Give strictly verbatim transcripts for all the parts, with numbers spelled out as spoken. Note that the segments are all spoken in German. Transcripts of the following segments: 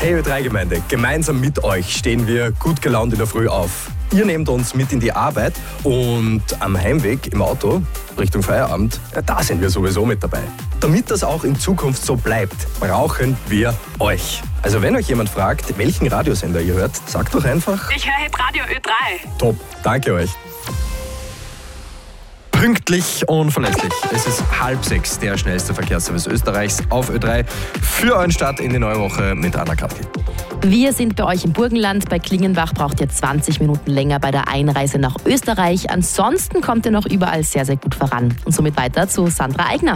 Hey Ö drei Gemeinde, gemeinsam mit euch stehen wir gut gelaunt in der Früh auf. Ihr nehmt uns mit in die Arbeit und am Heimweg im Auto Richtung Feierabend, ja, da sind wir sowieso mit dabei. Damit das auch in Zukunft so bleibt, brauchen wir euch. Also wenn euch jemand fragt, welchen Radiosender ihr hört, sagt doch einfach: Ich höre jetzt Radio Ö drei. Top, danke euch. Pünktlich und verlässlich. Es ist halb sechs, der schnellste Verkehrsservice Österreichs auf Ö drei für euren Start in die neue Woche mit Anna Kattel. Wir sind bei euch im Burgenland. Bei Klingenbach braucht ihr zwanzig Minuten länger bei der Einreise nach Österreich. Ansonsten kommt ihr noch überall sehr, sehr gut voran. Und somit weiter zu Sandra Eigner.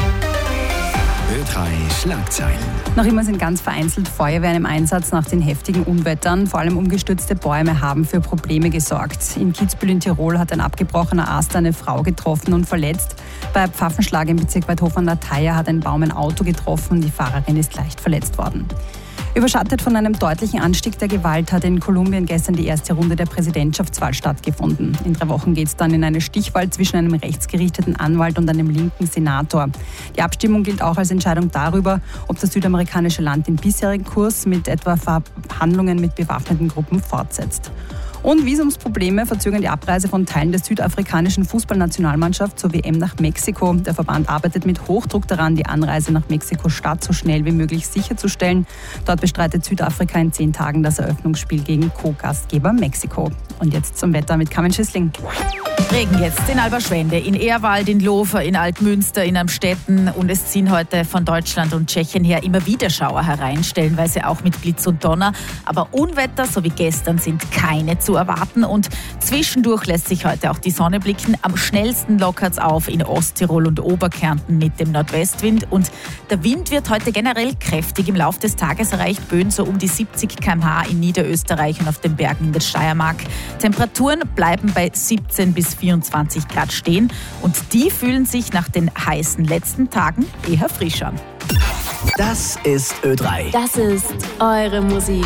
Ö drei Schlagzeilen. Noch immer sind ganz vereinzelt Feuerwehren im Einsatz nach den heftigen Unwettern. Vor allem umgestürzte Bäume haben für Probleme gesorgt. In Kitzbühel in Tirol hat ein abgebrochener Ast eine Frau getroffen und verletzt. Bei Pfaffenschlag im Bezirk Weidhofen an der Thaya hat ein Baum ein Auto getroffen. Die Fahrerin ist leicht verletzt worden. Überschattet von einem deutlichen Anstieg der Gewalt hat in Kolumbien gestern die erste Runde der Präsidentschaftswahl stattgefunden. In drei Wochen geht es dann in eine Stichwahl zwischen einem rechtsgerichteten Anwalt und einem linken Senator. Die Abstimmung gilt auch als Entscheidung darüber, ob das südamerikanische Land den bisherigen Kurs mit etwa Verhandlungen mit bewaffneten Gruppen fortsetzt. Und Visumsprobleme verzögern die Abreise von Teilen der südafrikanischen Fußballnationalmannschaft zur W M nach Mexiko. Der Verband arbeitet mit Hochdruck daran, die Anreise nach Mexiko-Stadt so schnell wie möglich sicherzustellen. Dort bestreitet Südafrika in zehn Tagen das Eröffnungsspiel gegen Co-Gastgeber Mexiko. Und jetzt zum Wetter mit Carmen Schüssling. Regen jetzt in Alberschwende, in Ehrwald, in Lofer, in Altmünster, in Amstetten, und es ziehen heute von Deutschland und Tschechien her immer wieder Schauer herein, stellenweise auch mit Blitz und Donner. Aber Unwetter, so wie gestern, sind keine zu erwarten, und zwischendurch lässt sich heute auch die Sonne blicken. Am schnellsten lockert es auf in Osttirol und Oberkärnten mit dem Nordwestwind, und der Wind wird heute generell kräftig. Im Laufe des Tages erreicht Böen so um die siebzig Kilometer pro Stunde in Niederösterreich und auf den Bergen in der Steiermark. Temperaturen bleiben bei siebzehn bis vierundzwanzig Grad stehen, und die fühlen sich nach den heißen letzten Tagen eher frisch an. Das ist Ö drei. Das ist eure Musik.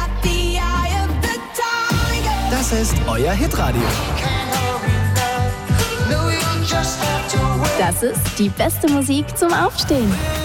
Das ist euer Hitradio. Das ist die beste Musik zum Aufstehen.